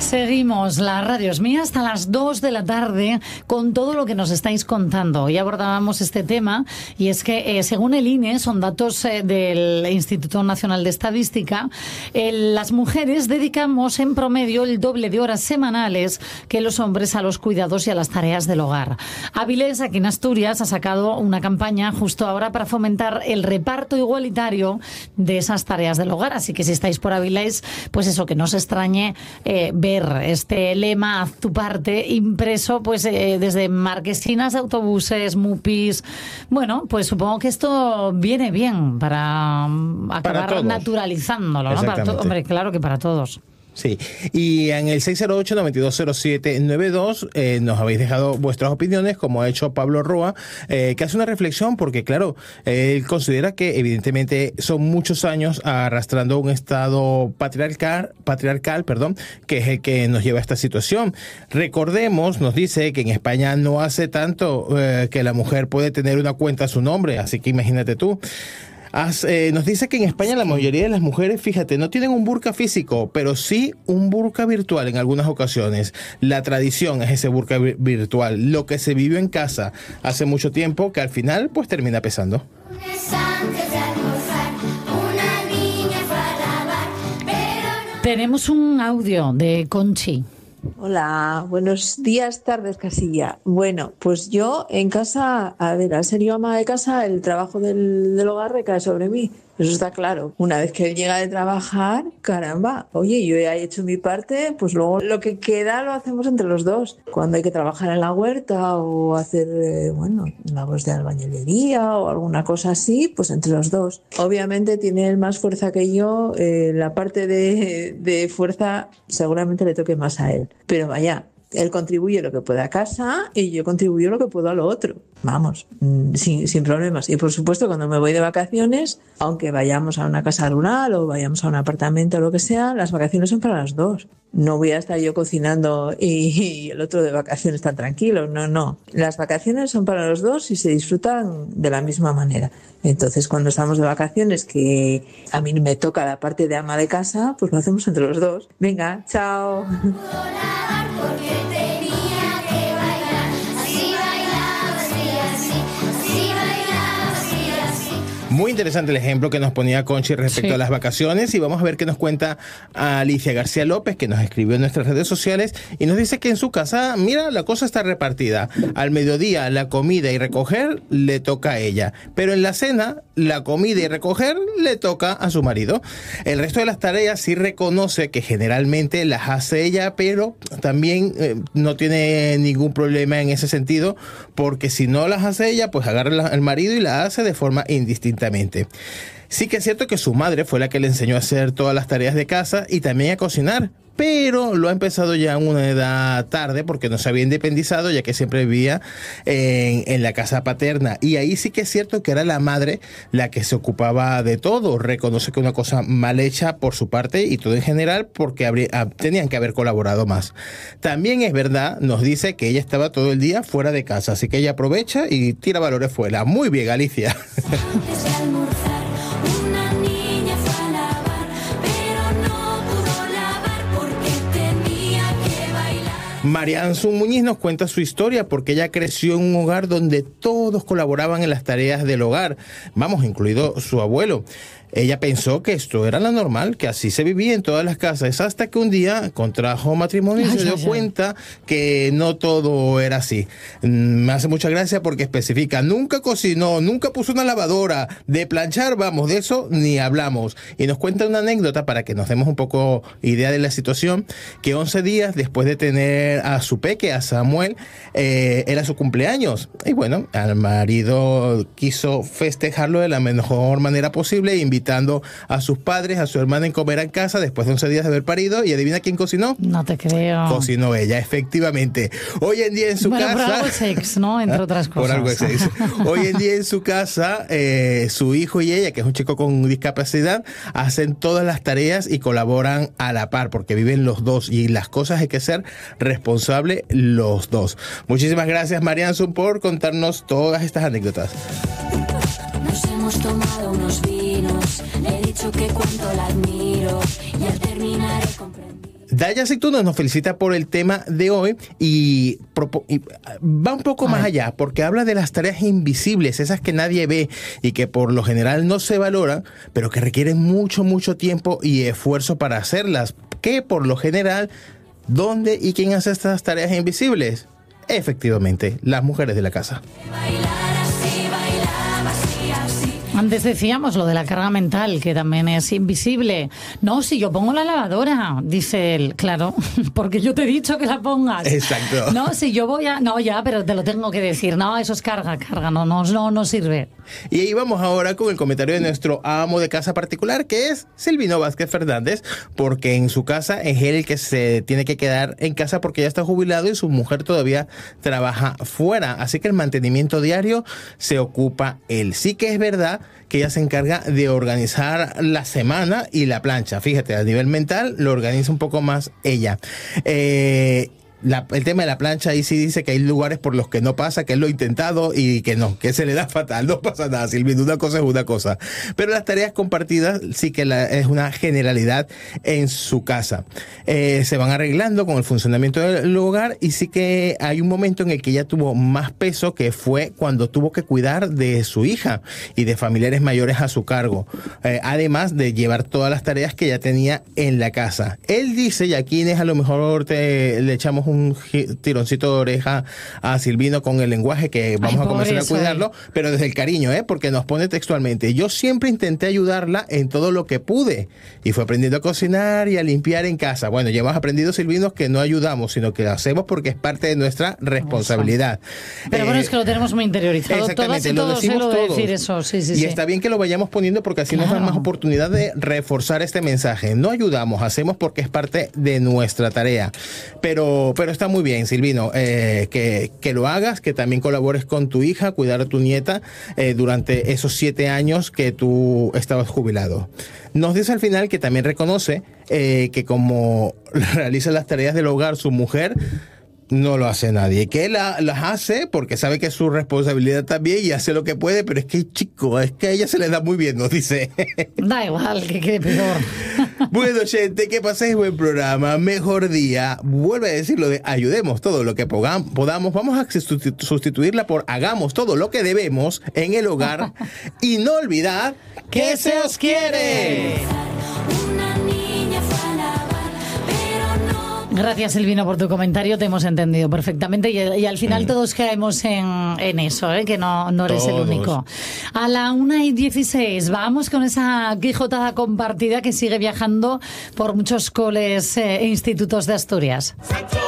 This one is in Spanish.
Seguimos, la radio es mía hasta las 2 de la tarde con todo lo que nos estáis contando. Hoy abordábamos este tema y es que según el INE, son datos del Instituto Nacional de Estadística, las mujeres dedicamos en promedio el doble de horas semanales que los hombres a los cuidados y a las tareas del hogar. Avilés, aquí en Asturias, ha sacado una campaña justo ahora para fomentar el reparto igualitario de esas tareas del hogar. Así que si estáis por Avilés, pues eso, que no os extrañe ver este lema, haz tu parte, impreso pues desde marquesinas de autobuses, mupis. Bueno, pues supongo que esto viene bien para acabar naturalizándolo, ¿no? Hombre, claro que para todos. Sí, y en el 608-920792 nos habéis dejado vuestras opiniones, como ha hecho Pablo Roa, que hace una reflexión porque, claro, él considera que evidentemente son muchos años arrastrando un estado patriarcal, que es el que nos lleva a esta situación. Recordemos, nos dice que en España no hace tanto que la mujer puede tener una cuenta a su nombre, así que imagínate tú. Nos dice que en España la mayoría de las mujeres, fíjate, no tienen un burka físico, pero sí un burka virtual en algunas ocasiones. La tradición es ese burka virtual, lo que se vivió en casa hace mucho tiempo, que al final pues termina pesando. Tenemos un audio de Conchi. Hola, buenos días, tardes, Casilla. Bueno, pues yo en casa, a ver, al ser yo ama de casa, el trabajo del hogar recae sobre mí. Eso está claro. Una vez que él llega de trabajar, caramba, oye, yo ya he hecho mi parte, pues luego lo que queda lo hacemos entre los dos. Cuando hay que trabajar en la huerta o hacer, labores de albañilería o alguna cosa así, pues entre los dos. Obviamente tiene él más fuerza que yo, la parte de fuerza seguramente le toque más a él. Pero vaya, él contribuye lo que puede a casa y yo contribuyo lo que puedo a lo otro. Vamos, sin problemas. Y por supuesto, cuando me voy de vacaciones, aunque vayamos a una casa rural o vayamos a un apartamento o lo que sea, las vacaciones son para las dos. No voy a estar yo cocinando y el otro de vacaciones tan tranquilo. No. Las vacaciones son para los dos y se disfrutan de la misma manera. Entonces, cuando estamos de vacaciones, que a mí me toca la parte de ama de casa, pues lo hacemos entre los dos. Venga, chao. Muy interesante el ejemplo que nos ponía Conchi respecto a las vacaciones, y vamos a ver qué nos cuenta Alicia García López, que nos escribió en nuestras redes sociales y nos dice que en su casa, mira, la cosa está repartida. Al mediodía la comida y recoger le toca a ella, pero en la cena la comida y recoger le toca a su marido. El resto de las tareas sí reconoce que generalmente las hace ella, pero también no tiene ningún problema en ese sentido, porque si no las hace ella, pues agarra el marido y la hace de forma indistinta. Sí que es cierto que su madre fue la que le enseñó a hacer todas las tareas de casa y también a cocinar, pero lo ha empezado ya a una edad tarde porque no se había independizado, ya que siempre vivía en la casa paterna, y ahí sí que es cierto que era la madre la que se ocupaba de todo. Reconoce que una cosa mal hecha por su parte y todo en general, porque tenían que haber colaborado más. También es verdad, nos dice que ella estaba todo el día fuera de casa, así que ella aprovecha y tira valores fuera. Muy bien, Alicia. Mariansun Muñiz nos cuenta su historia porque ella creció en un hogar donde todos colaboraban en las tareas del hogar, incluido su abuelo. Ella pensó que esto era lo normal, que así se vivía en todas las casas, hasta que un día contrajo matrimonio y se dio cuenta que no todo era así. Me hace mucha gracia porque especifica: nunca cocinó, nunca puso una lavadora, de planchar, de eso ni hablamos. Y nos cuenta una anécdota para que nos demos un poco idea de la situación, que 11 días después de tener a su peque, a Samuel, era su cumpleaños. Y bueno, al marido quiso festejarlo de la mejor manera posible, invitando a sus padres, a su hermana en comer en casa después de 11 días de haber parido, y adivina quién cocinó. No te creo. Cocinó ella, efectivamente. Hoy en día en su casa... Por algo es ex, ¿no? Entre otras cosas. Por algo es ex. Hoy en día en su casa, su hijo y ella, que es un chico con discapacidad, hacen todas las tareas y colaboran a la par, porque viven los dos y las cosas hay que ser responsables los dos. Muchísimas gracias, Mariansun, por contarnos todas estas anécdotas. Nos hemos tomado unos vinos, le he dicho que cuánto la admiro y al terminar he comprendido. Daya Aceituno nos felicita por el tema de hoy y va un poco más allá, porque habla de las tareas invisibles, esas que nadie ve y que por lo general no se valoran, pero que requieren mucho, mucho tiempo y esfuerzo para hacerlas, que por lo general, ¿dónde y quién hace estas tareas invisibles? Efectivamente, las mujeres de la casa. Antes decíamos lo de la carga mental, que también es invisible. No, si yo pongo la lavadora, dice él. Claro, porque yo te he dicho que la pongas. Exacto. No, si yo voy a... No, ya, pero te lo tengo que decir. No, eso es carga, no sirve. Y ahí vamos ahora con el comentario de nuestro amo de casa particular, que es Silvino Vázquez Fernández, porque en su casa es él el que se tiene que quedar en casa porque ya está jubilado y su mujer todavía trabaja fuera. Así que el mantenimiento diario se ocupa él. Sí que es verdad que ella se encarga de organizar la semana y la plancha. Fíjate, a nivel mental lo organiza un poco más ella. El tema de la plancha ahí sí dice que hay lugares por los que no pasa, que él lo ha intentado y que no, que se le da fatal, no pasa nada, Silvino, una cosa es una cosa. Pero las tareas compartidas sí que es una generalidad en su casa. Se van arreglando con el funcionamiento del hogar y sí que hay un momento en el que ella tuvo más peso, que fue cuando tuvo que cuidar de su hija y de familiares mayores a su cargo, además de llevar todas las tareas que ella tenía en la casa. Él dice, y aquí Inés a lo mejor le echamos un tironcito de oreja a Silvino con el lenguaje, que vamos a comenzar a cuidarlo, pero desde el cariño, porque nos pone textualmente: yo siempre intenté ayudarla en todo lo que pude y fue aprendiendo a cocinar y a limpiar en casa. Bueno, ya hemos aprendido, Silvino, que no ayudamos, sino que lo hacemos porque es parte de nuestra responsabilidad. Pero bueno, es que lo tenemos muy interiorizado. Exactamente, lo decimos todos. Decir eso. Sí, y está bien que lo vayamos poniendo porque así nos dan más oportunidad de reforzar este mensaje. No ayudamos, hacemos porque es parte de nuestra tarea. Pero está muy bien, Silvino, que lo hagas, que también colabores con tu hija, cuidar a tu nieta durante esos 7 años que tú estabas jubilado. Nos dice al final que también reconoce que como realiza las tareas del hogar su mujer, no lo hace nadie, que él las hace porque sabe que es su responsabilidad también y hace lo que puede, pero es que, chico, es que a ella se le da muy bien, nos dice. Da igual, que quede peor. Bueno, gente, que paséis buen programa, mejor día. Vuelve a decirlo de ayudemos todo lo que podamos. Vamos a sustituirla por hagamos todo lo que debemos en el hogar y no olvidar que se os quiere. Gracias, Silvino, por tu comentario. Te hemos entendido perfectamente y al final todos caemos en eso, que no eres todos. El único. A la 1:16 vamos con esa quijotada compartida que sigue viajando por muchos coles e institutos de Asturias.